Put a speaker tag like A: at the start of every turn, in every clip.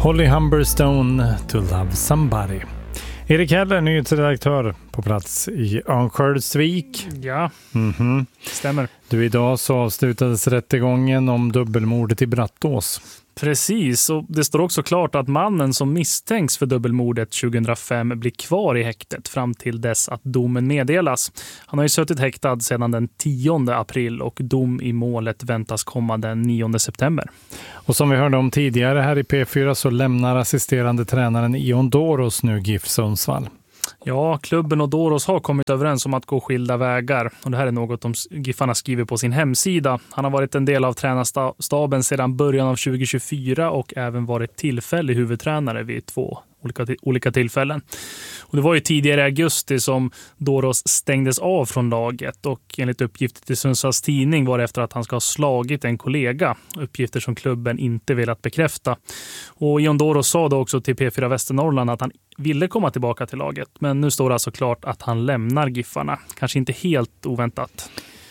A: Holly Humberstone, To Love Somebody. Erik Heller, nyhetsredaktör på plats i Örnsköldsvik.
B: Ja, stämmer.
A: Du, idag så avslutades rättegången om dubbelmordet i Brattås.
B: Precis, och det står också klart att mannen som misstänks för dubbelmordet 2005 blir kvar i häktet fram till dess att domen meddelas. Han har ju suttit häktad sedan den 10 april och dom i målet väntas komma den 9 september.
A: Och som vi hörde om tidigare här i P4 så lämnar assisterande tränaren Ion Doros nu GIF Sundsvall.
B: Ja, klubben och Doros har kommit överens om att gå skilda vägar. Och det här är något de GIFarna skriver på sin hemsida. Han har varit en del av tränarstaben sedan början av 2024 och även varit tillfällig huvudtränare vid 2 olika tillfällen. Och det var ju tidigare i augusti som Doros stängdes av från laget och enligt uppgifter till Sundsvalls tidning var det efter att han ska ha slagit en kollega. Uppgifter som klubben inte velat bekräfta. Och Ion Doros sa då också till P4 Västernorrland att han ville komma tillbaka till laget. Men nu står det alltså klart att han lämnar GIFarna. Kanske inte helt oväntat.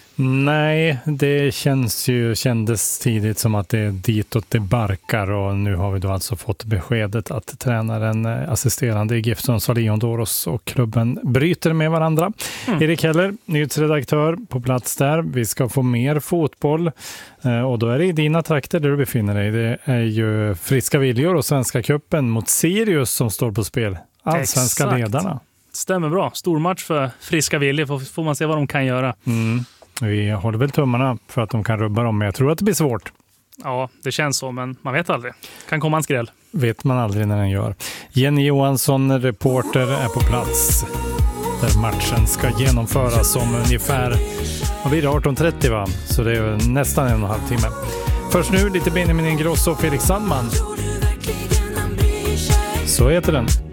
A: Nej, det kändes tidigt som att det är ditåt det barkar och nu har vi då alltså fått beskedet att tränaren, assisterande i GIF Sundsvall, Ion Doros och klubben bryter med varandra. Erik Heller, nyhetsredaktör på plats där. Vi ska få mer fotboll och då är det i dina trakter där du befinner dig. Det är ju Friska Viljor och Svenska cupen mot Sirius som står på spel. Allsvenska ledarna.
B: Stämmer bra. Stor match för Friska Viljor. Får man se vad de kan göra.
A: Vi håller väl tummarna för att de kan rubba dem, men jag tror att det blir svårt.
B: Ja, det känns så, men man vet aldrig. Kan komma en skräll.
A: Vet man aldrig när den gör. Jenny Johansson, reporter, är på plats där matchen ska genomföras om ungefär 18:30 va? Så det är nästan 1,5 timme. Först nu lite Benjamin Ingrosso och Felix Sandman. Så heter den.